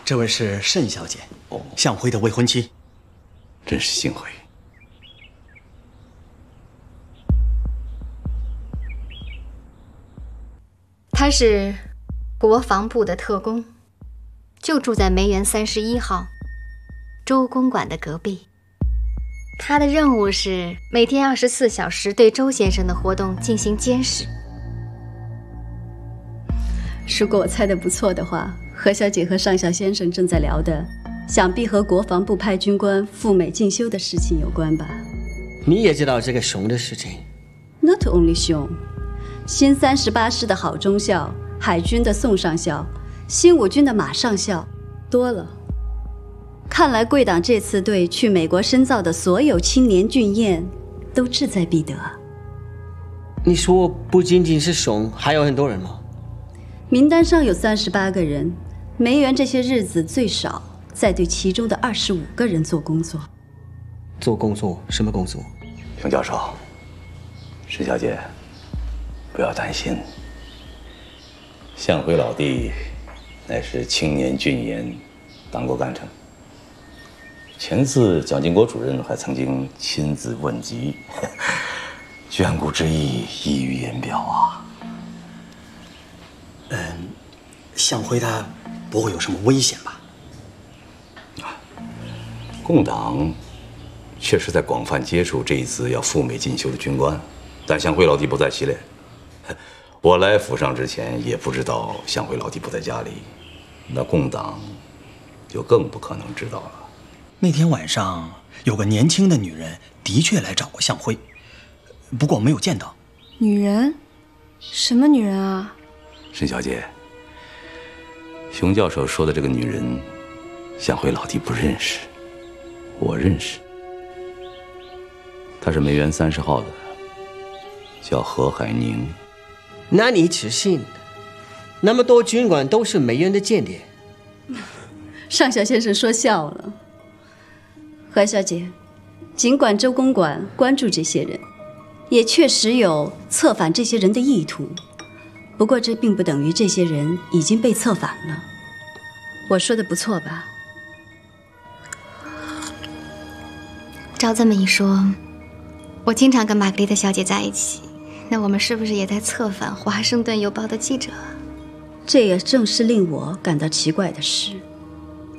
这位是盛小姐，向辉的未婚妻。 真是幸会。 他是国防部的特工，就住在梅园31号周公馆的隔壁。他的任务是每天24小时对周先生的活动进行监视。 如果我猜得不错的话，何小姐和上校先生正在聊的，想必和国防部派军官赴美进修的事情有关吧？ 你也知道这个熊的事情 ？Not only 熊，新38师的郝中校、海军的宋上校、新五军的马上校，多了。看来贵党这次对去美国深造的所有青年俊彦都志在必得。 你说不仅仅是熊，还有很多人吗？ 名单上有38个人，梅园这些日子最少在对其中的25个人做工作。 做工作？什么工作？ 熊教授，石小姐，不要担心。向辉老弟乃是青年俊彦，当过干城。前次蒋经国主任还曾经亲自问及，眷顾之意溢于言表啊。 向辉他不会有什么危险吧？ 共党确实在广泛接触这一次要赴美进修的军官，但向辉老弟不在其列。我来府上之前也不知道向辉老弟不在家里，那共党就更不可能知道了。 那天晚上有个年轻的女人的确来找过向辉，不过没有见到。 女人？什么女人啊？ 沈小姐，熊教授说的这个女人，向辉老弟不认识，我认识。她是梅园30号的，叫何海宁。 那你只信？那么多军官都是梅园的间谍。 上校先生说笑了。何小姐，尽管周公馆关注这些人，也确实有策反这些人的意图，不过这并不等于这些人已经被策反了。我说的不错吧？ 照这么一说，我经常跟玛格丽特小姐在一起，那我们是不是也在策反《华盛顿邮报》的记者？ 这也正是令我感到奇怪的事。